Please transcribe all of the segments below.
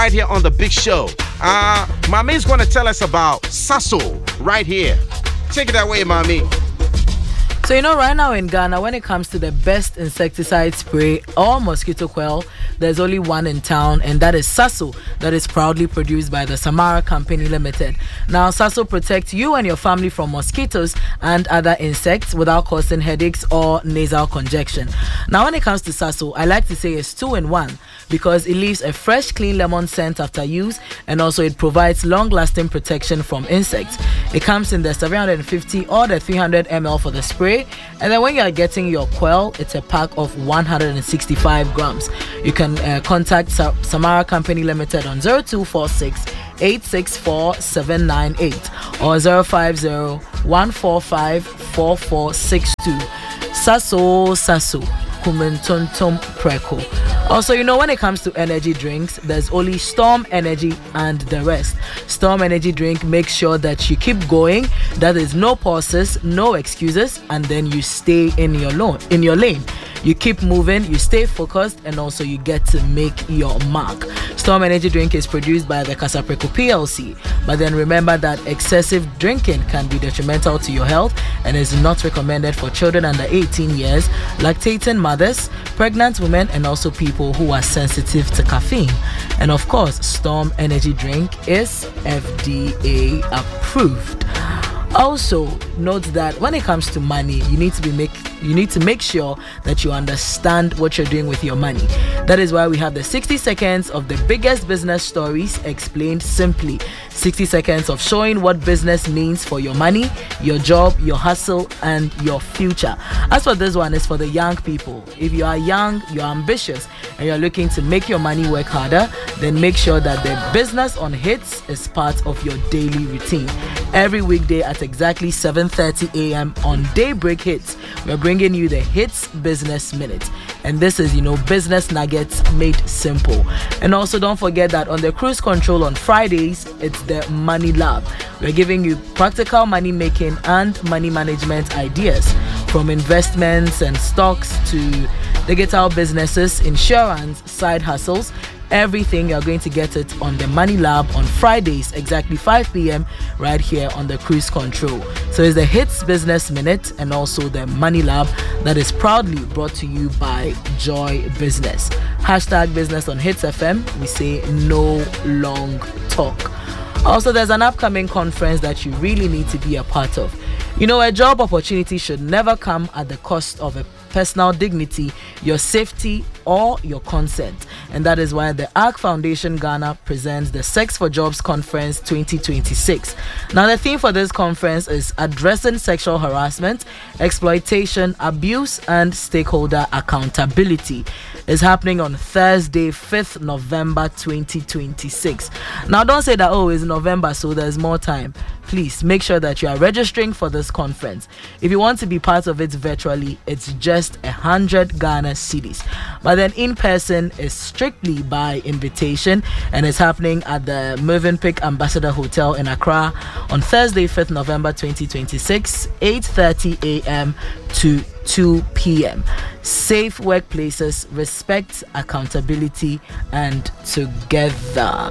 right here on the big show. Mami is going to tell us about Sasso right here. Take it away, Mami. So, right now in Ghana, when it comes to the best insecticide spray or mosquito coil, there's only one in town, and that is Sasso, that is proudly produced by the Samara Company Limited. Now, Sasso protects you and your family from mosquitoes and other insects without causing headaches or nasal congestion. Now, when it comes to Sasso, I like to say it's 2-in-1 because it leaves a fresh, clean lemon scent after use, and also it provides long-lasting protection from insects. It comes in the 750 or the 300 ml for the spray, and then when you are getting your coil, it's a pack of 165 grams. You can contact Samara Company Limited on 0246 864 798 or 050 145 4462. Sasso Kumentontom Preko. Also, when it comes to energy drinks, there's only Storm Energy and the rest. Storm Energy drink makes sure that you keep going, that is no pauses, no excuses, and then you stay in your lane. You keep moving, you stay focused, and also you get to make your mark. Storm Energy drink is produced by the Casapreco PLC, but then remember that excessive drinking can be detrimental to your health and is not recommended for children under 18 years, lactating mothers, pregnant women, and also people who are sensitive to caffeine. And of course, Storm Energy drink is FDA approved. Also, note that when it comes to money, you need to make sure that you understand what you're doing with your money. That is why we have the 60 seconds of the biggest business stories explained simply. 60 seconds of showing what business means for your money, your job, your hustle, and your future. As for this one, it's for the young people. If you are young, you're ambitious, and you're looking to make your money work harder, then make sure that the business on hits is part of your daily routine. Every weekday at exactly 7:30 a.m. on Daybreak Hits, we're bringing you the Hits Business Minute. And this is, business nuggets made simple. And also don't forget that on the Cruise Control on Fridays, it's the Money Lab. We're giving you practical money making and money management ideas, from investments and stocks to digital businesses, insurance, side hustles. Everything, you're going to get it on the Money Lab on Fridays, exactly 5 p.m. right here on the Cruise Control. So it's the Hits Business Minute and also the Money Lab that is proudly brought to you by Joy Business. Hashtag business on Hits FM. We say no long talk. Also, there's an upcoming conference that you really need to be a part of. A job opportunity should never come at the cost of a personal dignity, your safety, or your consent. And that is why the ARC Foundation Ghana presents the Sex for Jobs Conference 2026. Now, the theme for this conference is addressing sexual harassment, exploitation, abuse, and stakeholder accountability. It's happening on Thursday, 5th November 2026. Now, don't say that, it's November, so there's more time. Please make sure that you are registering for this conference. If you want to be part of it virtually, it's just 100 Ghana cedis. But then in person is strictly by invitation, and it's happening at the Mövenpick Ambassador Hotel in Accra on Thursday, 5th November 2026, 8:30 a.m. to 2 p.m. Safe workplaces, respect, accountability, and together.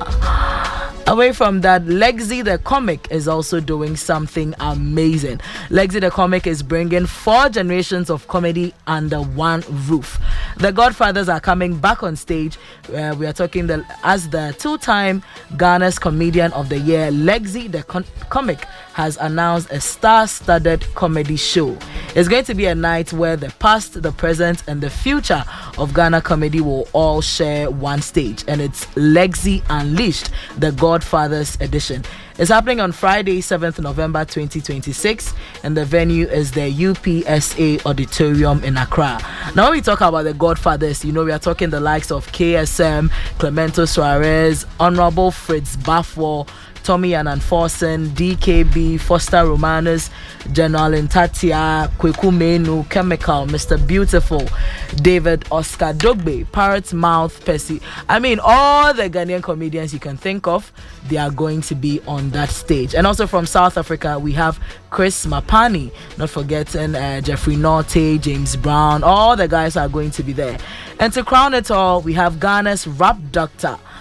Away from that, Lexi the Comic is also doing something amazing. Lexi the Comic is bringing 4 generations of comedy under one roof. The Godfathers are coming back on stage. We are talking as the 2-time Ghana's Comedian of the Year, Lexi the Comic has announced a star-studded comedy show. It's going to be a night where the past, the present, and the future of Ghana comedy will all share one stage, and it's Lexi Unleashed, the Godfathers edition. It's happening on Friday, 7th November 2026, and the venue is the UPSA Auditorium in Accra. Now, when we talk about the Godfathers, we are talking the likes of KSM, Clemento Suarez, Honorable Fritz Bafwo, Tommy Ananforsen, DKB, Foster Romanus, General Ntatia, Kweku Menu, Chemical, Mr. Beautiful, David Oscar Dogbe, Parrot Mouth, Percy. All the Ghanaian comedians you can think of, they are going to be on that stage. And also from South Africa, we have Chris Mapani, not forgetting Jeffrey Norte, James Brown. All the guys are going to be there. And to crown it all, we have Ghana's rap doctor,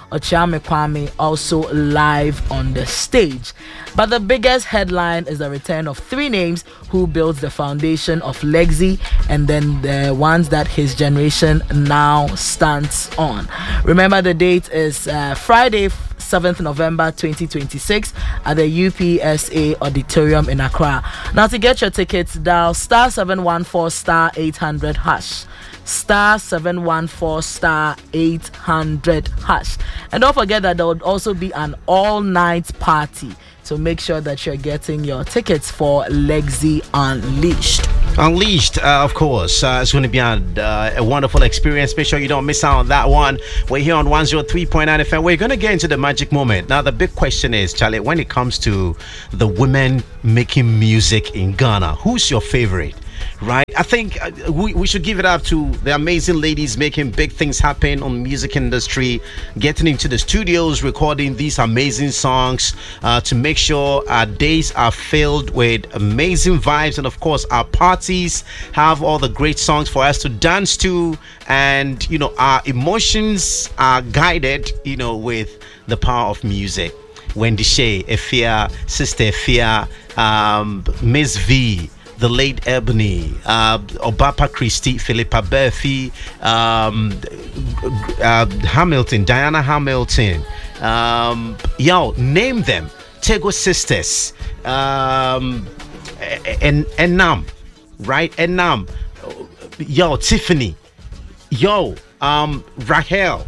Ochiame Kwame also live on the stage. But the biggest headline is the return of three names who built the foundation of Lexi, and then the ones that his generation now stands on. Remember, the date is Friday, 7th November 2026 at the UPSA Auditorium in Accra. Now, to get your tickets, dial star 714 star 800 hash. Star 714 star 800 hash. And don't forget that there would also be an all-night party. So make sure that you're getting your tickets for Lexi Unleashed. Unleashed, of course. It's going to be a wonderful experience. Make sure you don't miss out on that one. We're here on 103.9 FM. We're going to get into the magic moment. Now, the big question is, Charlie, when it comes to the women making music in Ghana, who's your favorite? Right, I think we should give it up to the amazing ladies making big things happen on the music industry, getting into the studios, recording these amazing songs to make sure our days are filled with amazing vibes, and of course our parties have all the great songs for us to dance to, and our emotions are guided with the power of music. Wendy Shea, Efia, Sister Efia, Miss V, the late Ebony, Obapa Christie, Philippa Berfi, Hamilton, Diana Hamilton, name them. Tego Sisters, Enam, right? Enam, Tiffany, Rahel,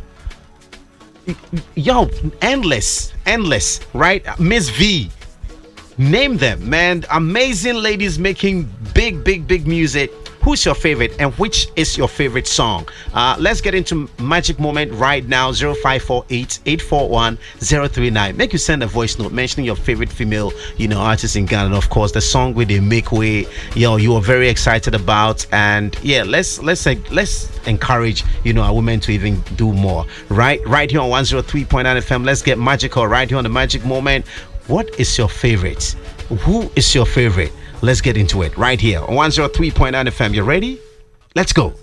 endless, right? Miss V. Name them, man. Amazing ladies making big music. Who's your favorite, and which is your favorite song? Let's get into magic moment right now. 0548-841-039. Make you send a voice note mentioning your favorite female artist in Ghana, and of course the song with the make way you are very excited about. And let's encourage our women to even do more. Right here on 103.9 FM. Let's get magical right here on the magic moment. What is your favorite? Who is your favorite? Let's get into it right here on 103.9 FM. You ready? Let's go.